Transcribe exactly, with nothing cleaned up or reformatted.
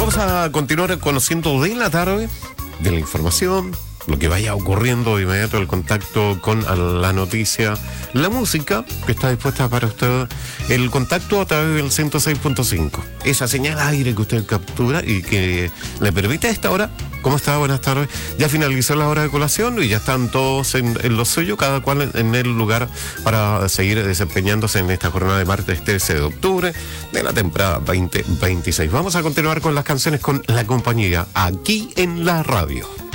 Vamos a continuar conociendo de la tarde, de la información, lo que vaya ocurriendo de inmediato, el contacto con la noticia, la música que está dispuesta para usted, el contacto a través del ciento seis punto cinco, esa señal aire que usted captura y que le permite a esta hora. ¿Cómo está? Buenas tardes. Ya finalizó la hora de colación y ya están todos en, en lo suyo, cada cual en, en el lugar para seguir desempeñándose en esta jornada de martes trece de octubre de la temporada veinte veintiséis. Vamos a continuar con las canciones con la compañía aquí en la radio.